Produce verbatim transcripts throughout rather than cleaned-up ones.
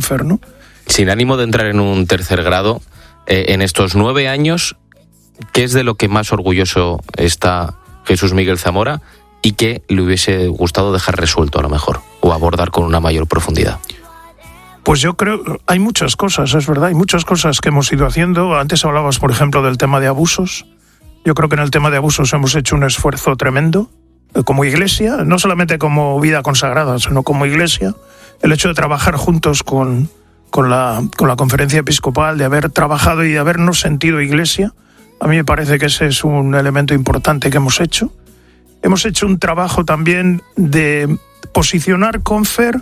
Confer, ¿no? Sin ánimo de entrar en un tercer grado, eh, en estos nueve años, ¿qué es de lo que más orgulloso está Jesús Miguel Zamora y qué le hubiese gustado dejar resuelto a lo mejor, o abordar con una mayor profundidad? Pues yo creo, hay muchas cosas, es verdad, hay muchas cosas que hemos ido haciendo. Antes hablabas, por ejemplo, del tema de abusos. Yo creo que en el tema de abusos hemos hecho un esfuerzo tremendo, como iglesia, no solamente como vida consagrada, sino como iglesia. El hecho de trabajar juntos con, con, la, con la conferencia episcopal, de haber trabajado y de habernos sentido iglesia, a mí me parece que ese es un elemento importante que hemos hecho. Hemos hecho un trabajo también de posicionar Confer,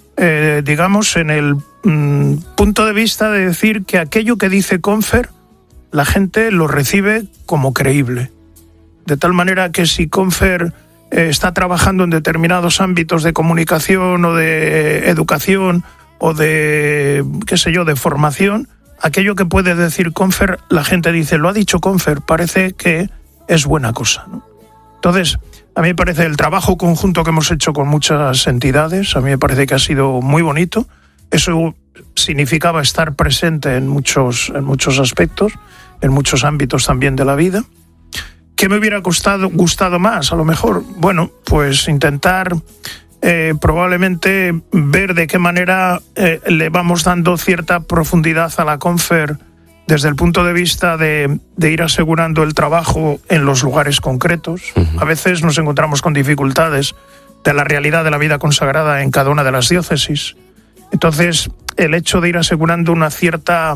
eh, digamos, en el mm, punto de vista de decir que aquello que dice Confer, la gente lo recibe como creíble. De tal manera que si Confer eh, está trabajando en determinados ámbitos de comunicación o de educación o de, qué sé yo, de formación, aquello que puede decir Confer, la gente dice, lo ha dicho Confer, parece que es buena cosa, ¿no? Entonces, a mí me parece el trabajo conjunto que hemos hecho con muchas entidades, a mí me parece que ha sido muy bonito. Eso significaba estar presente en muchos, en muchos aspectos, en muchos ámbitos también de la vida. ¿Qué me hubiera gustado, gustado más? A lo mejor, bueno, pues intentar eh, probablemente ver de qué manera eh, le vamos dando cierta profundidad a la Confer desde el punto de vista de, de ir asegurando el trabajo en los lugares concretos. Uh-huh. A veces nos encontramos con dificultades de la realidad de la vida consagrada en cada una de las diócesis. Entonces, el hecho de ir asegurando una cierta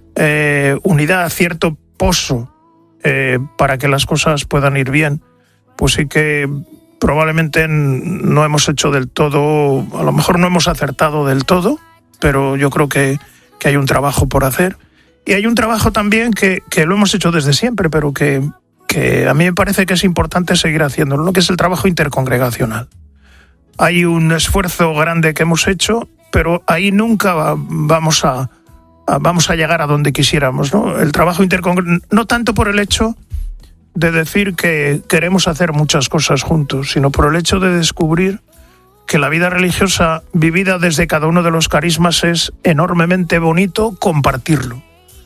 eh, unidad, cierto pozo eh, para que las cosas puedan ir bien, pues sí que probablemente no hemos hecho del todo, a lo mejor no hemos acertado del todo, pero yo creo que, que hay un trabajo por hacer. Y hay un trabajo también que, que lo hemos hecho desde siempre, pero que, que a mí me parece que es importante seguir haciéndolo, ¿no? Que es el trabajo intercongregacional. Hay un esfuerzo grande que hemos hecho, pero ahí nunca vamos a, a, vamos a llegar a donde quisiéramos, ¿no? El trabajo intercongregacional, no tanto por el hecho de decir que queremos hacer muchas cosas juntos, sino por el hecho de descubrir que la vida religiosa vivida desde cada uno de los carismas es enormemente bonito compartirlo.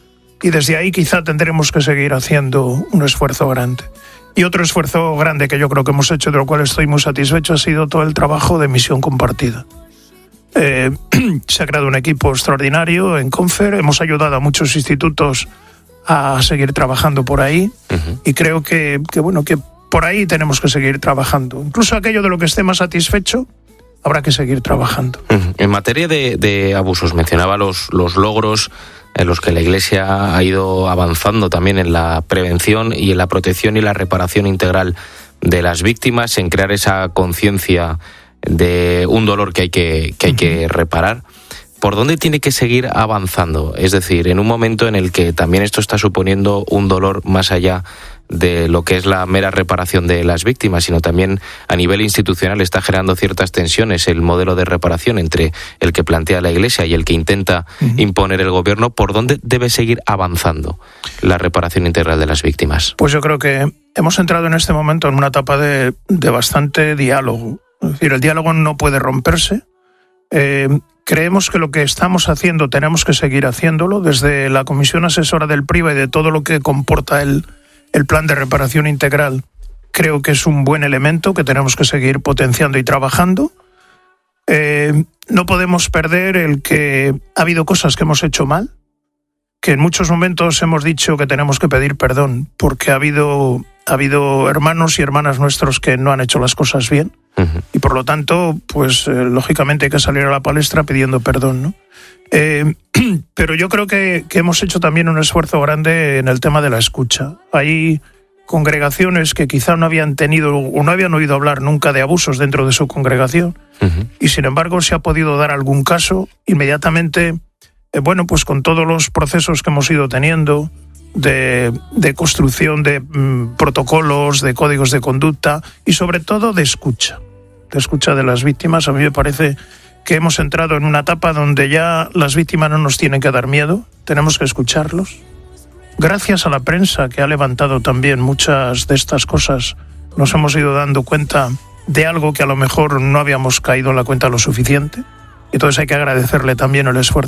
Y desde ahí quizá tendremos que seguir haciendo un esfuerzo grande. Y otro esfuerzo grande que yo creo que hemos hecho, de lo cual estoy muy satisfecho, ha sido todo el trabajo de misión compartida. Eh, se ha creado un equipo extraordinario en Confer, hemos ayudado a muchos institutos a seguir trabajando por ahí, uh-huh. y creo que, que, bueno, que por ahí tenemos que seguir trabajando. Incluso aquello de lo que esté más satisfecho, habrá que seguir trabajando. Uh-huh. En materia de, de abusos, mencionaba los, los logros en los que la Iglesia ha ido avanzando también en la prevención y en la protección y la reparación integral de las víctimas, en crear esa conciencia de un dolor que hay que, que hay que reparar. ¿Por dónde tiene que seguir avanzando? Es decir, en un momento en el que también esto está suponiendo un dolor más allá de lo que es la mera reparación de las víctimas, sino también a nivel institucional está generando ciertas tensiones el modelo de reparación entre el que plantea la Iglesia y el que intenta uh-huh. imponer el gobierno. ¿Por dónde debe seguir avanzando la reparación integral de las víctimas? Pues yo creo que hemos entrado en este momento en una etapa de, de bastante diálogo. Es decir, el diálogo no puede romperse. Eh, creemos que lo que estamos haciendo tenemos que seguir haciéndolo desde la Comisión Asesora del P R I V A y de todo lo que comporta el El plan de reparación integral. Creo que es un buen elemento que tenemos que seguir potenciando y trabajando. Eh, no podemos perder el que ha habido cosas que hemos hecho mal, que en muchos momentos hemos dicho que tenemos que pedir perdón, porque ha habido, ha habido hermanos y hermanas nuestros que no han hecho las cosas bien, uh-huh. y por lo tanto, pues eh, lógicamente hay que salir a la palestra pidiendo perdón, ¿no? Eh, pero yo creo que, que hemos hecho también un esfuerzo grande en el tema de la escucha. Hay congregaciones que quizá no habían tenido o no habían oído hablar nunca de abusos dentro de su congregación, uh-huh. y sin embargo se ha podido dar algún caso inmediatamente, eh, bueno, pues con todos los procesos que hemos ido teniendo de, de construcción de mm, protocolos, de códigos de conducta y sobre todo de escucha, de escucha de las víctimas. A mí me parece que hemos entrado en una etapa donde ya las víctimas no nos tienen que dar miedo, tenemos que escucharlos. Gracias a la prensa que ha levantado también muchas de estas cosas, nos hemos ido dando cuenta de algo que a lo mejor no habíamos caído en la cuenta lo suficiente. Entonces hay que agradecerle también el esfuerzo